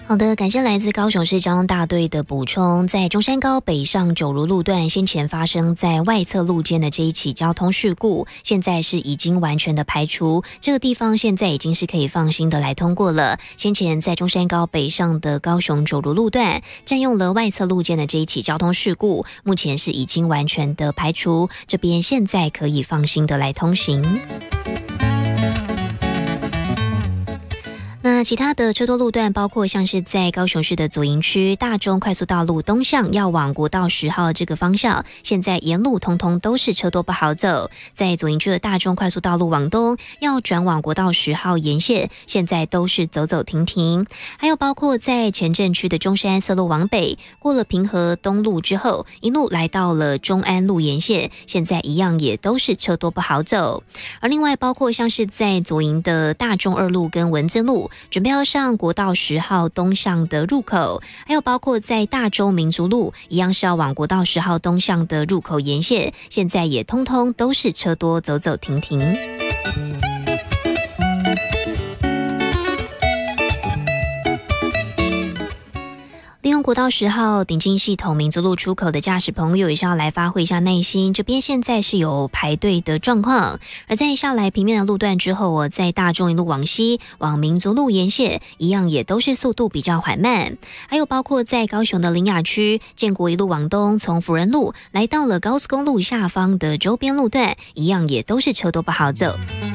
好的，感谢来自高雄市交通大队的补充。在中山高北上九如路段，先前发生在外侧路肩的这一起交通事故，现在是已经完全的排除，这个地方现在已经是可以放心的来通过了。先前在中山高北上的高雄九如路段占用了外侧路肩的这一起交通事故，目前是已经完全的排除，这边现在可以放心的来通行。那其他的车多路段包括像是在高雄市的左营区大中快速道路东向要往国道10号这个方向，现在沿路通通都是车多不好走。在左营区的大中快速道路往东要转往国道10号沿线，现在都是走走停停。还有包括在前镇区的中山四路往北，过了平和东路之后，一路来到了中安路沿线，现在一样也都是车多不好走。而另外包括像是在左营的大中2路跟文增路，准备要上国道10号东向的入口，还有包括在大洲民族路一样是要往国道10号东向的入口沿线，现在也通通都是车多走走停停。利用国道10号顶进系统民族路出口的驾驶朋友也是要来发挥一下耐心，这边现在是有排队的状况。而在下来平面的路段之后，在大众一路往西往民族路沿线一样也都是速度比较缓慢。还有包括在高雄的苓雅区建国一路往东，从辅仁路来到了高速公路下方的周边路段，一样也都是车多不好走。